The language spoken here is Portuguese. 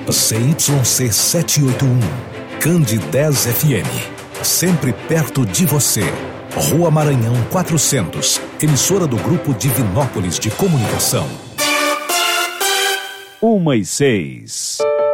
CYC 781, Candi 10 FM, sempre perto de você. Rua Maranhão 400, emissora do Grupo Divinópolis de Comunicação. 1:06.